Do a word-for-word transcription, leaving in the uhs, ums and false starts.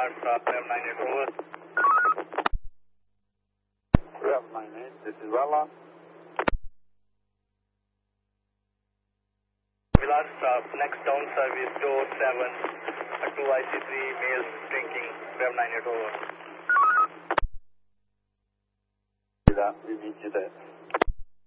Vilas, uh, Rev nine eight over. Rev nine eight, this is Vela. Vilas, uh, next down service two oh seven, uh, two I C three, male drinking, Rev nine eight over. We meet you there.